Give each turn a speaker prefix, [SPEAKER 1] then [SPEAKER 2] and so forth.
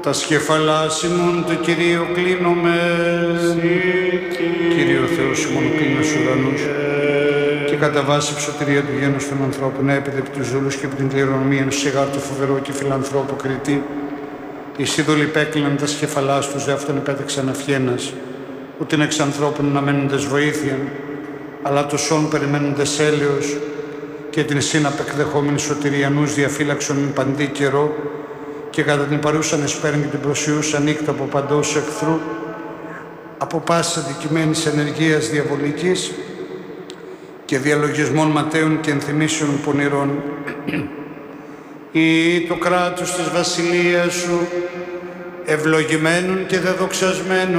[SPEAKER 1] Τα σκεφαλάς ημών του Κυρίου κλείνομαι. Κύριε ο Θεός ημών κλείνος ουρανούς και κατά βάση ψωτηρία του γένους των ανθρώπων έπεται επί τους ζούλους και επί την κληρονομία σιγά του φοβερού και φιλανθρώπου κριτή. Οι σύδωλοι υπέκλειναν τα σκεφαλάς τους, δε αυτόν επέταξαν αυχένας, ούτιν εξ ανθρώπων να μένοντες βοήθειαν, αλλά το σών περιμένοντες έλεος και την συναπεκδεχόμενη σωτηριανούς διαφύλαξον παντή καιρό και κατά την παρούσαν εσπέραν και την προσιούσαν νύχτα από παντός εχθρού, από πάσης αντικειμένης ενεργείας διαβολικής και διαλογισμών ματέων και ενθυμίσεων πονηρών. Ή το κράτος της βασιλείας σου ευλογημένων και δεδοξασμένων